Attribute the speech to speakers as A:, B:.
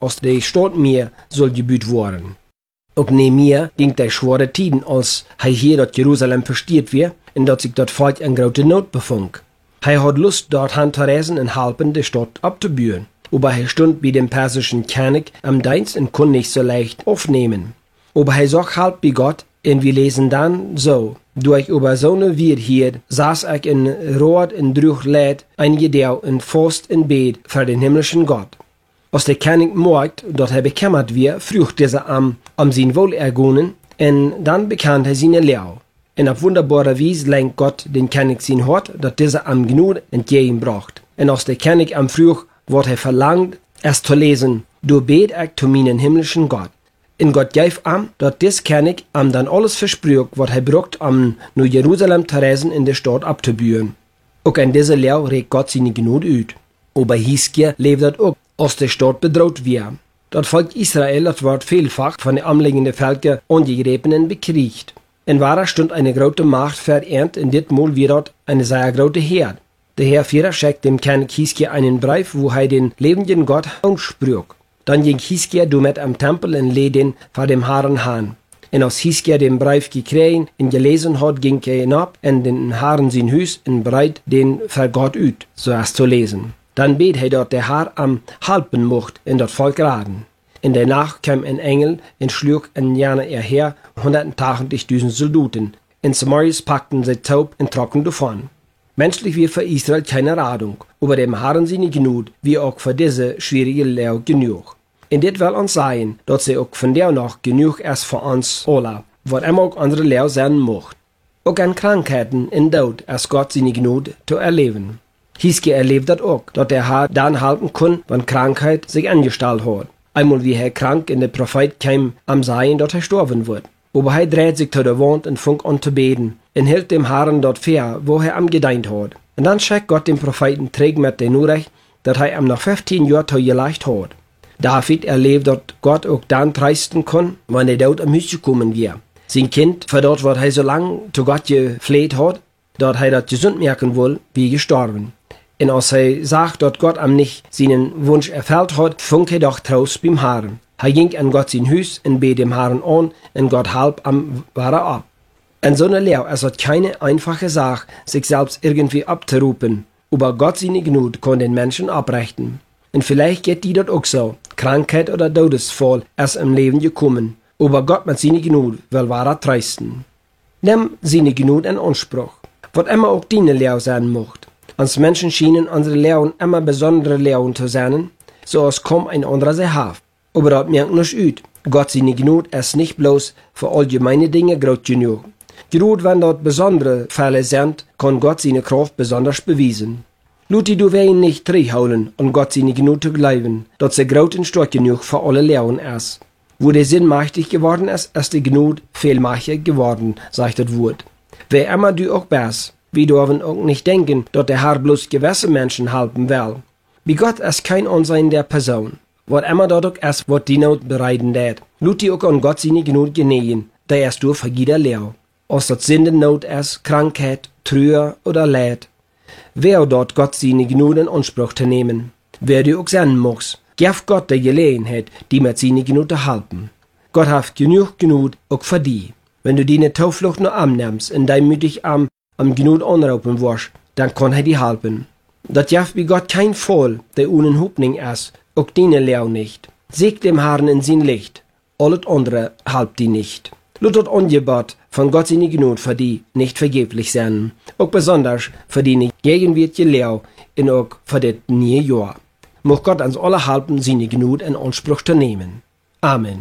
A: als de Stadt mir soll gebüht worden. Ook Nehemia ging de schwere tiden, als hij hier dat Jerusalem verstiert weer en dat zich dat Volk in grote nood befand. Hij had lust dort han te reizen en helpen de Stadt abzubauen. Aber hij stond bij dem persischen König am Dienst und kon nicht so leicht aufnehmen. Aber hij zag halt bei Gott, und wir lesen dann so: Durch über so eine Wirrheit saß ich in Rot und droeg Leid einige Dau in Faust in Bett für den himmlischen Gott. Als der König merkt, dass er bekämmert wird, frucht dieser am sein Wohlergehen, und dann bekannt er seine Lehre. Und auf wunderbare Weise lenkt Gott den König sein Hort, dass dieser am Gnade entgegenbracht. Und als der König am Frucht wird er verlangt, es zu lesen: Du bet ich zu meinen himmlischen Gott. Und Gott gab am, dass des König am dann alles versprüht, was er braucht, um nur Jerusalem zu reisen in der Stadt abzubühen. Auch in dieser Lehre regt Gott seine Gnade aus. Aber Hiskia lebt das auch, als der Stadt bedroht wird. Das Volk Israel, das wird vielfach von den umliegenden Völkern angegriffen und bekriegt. In wahrer Stund eine große Macht verehrt, in dit Mal wird dort eine sehr große Herd. Der Herr Führer schickt dem König Hiskia einen Brief, wo er den lebenden Gott ansprach. Dann ging Hiskia damit am Tempel und lädt den vor dem Herrn an. Und als Hiskia den Brief gekriegt und gelesen hat, ging er hinab in den Herrn sein Haus und breit den für Gott ut, so als zu lesen. Dann bet er dort der Herr am halben Macht in das Volk raden. In der Nacht kam ein Engel und schlug in Jana her 180.000 Soldaten. In Samarias packten sie taub und trocken davon. Menschlich wie für Israel keine Radung, aber dem Herrn seine Gnade wie auch für diese schwierige Lehre genug. Und dit will uns sein, dass sie auch von der noch genug ist für uns alle, was immer auch andere Lehre sein macht. Auch an Krankheiten und Tod ist Gott seine Gnade zu erleben. Hiskia erlebt das auch, dass der Herr dann halten kann, wenn Krankheit sich angestellt hat. Einmal wie er krank und der Prophet kam am Sein, dass er sterben wird. Aber er dreht sich zu der Wand und fängt an zu beten und hält dem Herrn dort fair, wo er am gedient hat. Und dann schickt Gott den Propheten trägt mit der Nachricht, dass er ihm nach 15 Jahren gelecht hat. David erlebt, dass Gott auch dann trösten kann, wenn er dort am Haus gekommen wird. Sein Kind, für dort, was er so lange zu Gott gefleht hat, dass er das gesund merken will, wie gestorben. Und als er sagt, dass Gott ihm nicht seinen Wunsch erfüllt hat, fängt er doch Trost beim Herrn. Er ging an Gott sein Haus und bet dem Herrn an, und Gott halb am war er ab. In so einer Lehre ist es keine einfache Sache, sich selbst irgendwie abzurufen. Aber Gott seine Gnade kann den Menschen abrichten. Und vielleicht geht die dort auch so. Krankheit oder Todesfall ist im Leben gekommen. Aber Gott mit seiner Gnade will wahrer trösten. Nimm seine Gnade in Anspruch. Was immer auch deine Lehre sein mocht. Als Menschen schienen unsere Lehren immer besondere Lehren zu sein, so als kaum ein anderer sie hat. Aber das merkt nicht ut. Gott seine Gnade ist nicht bloß für allgemeine Dinge groß genug. Gerade wenn dort besondere Fälle sind, kann Gott seine Kraft besonders beweisen. Luti, du wirst nicht zurückholen, und Gott seine Gnade zu glauben, dass sie groß und stark genug für alle Lehren ist. Wo der Sinn mächtig geworden ist die Gnade fehlmächtig geworden, sagt das Wort. Wer immer du auch bist, wir dürfen auch nicht denken, dass der Herr bloß gewisse Menschen helfen will. Bei Gott ist kein Ansehen der Person. Was immer dort auch ist, was die Not bereiten wird. Luti auch an Gott seine Gnade genehen, der ist durch für jeder Lehre. Als das Sündennot ist, Krankheit, Trühe oder Leid. Wer dort Gott seine Gnade in Anspruch zu nehmen. Wer du auch sein muss, gib Gott die Gelegenheit, die mit seiner Gnade helfen. Gott hat genug Gnade auch für die. Wenn du deine Tauflucht nur annimmst und deimütig am Gnade anrufen wirst, dann kann er dir helfen. Das gibt bei Gott kein Fall, der ohne Hoffnung ist, auch deine Lehre nicht. Sieg dem Herrn in sein Licht, alles andere halbt die nicht. Lut das Angebot von Gott seine Gnade für die nicht vergeblich sein, auch besonders für die nicht gegenwärtige Lehre und auch für das neue Jahr. Mag Gott uns alle helfen, seine Gnade in Anspruch zu nehmen. Amen.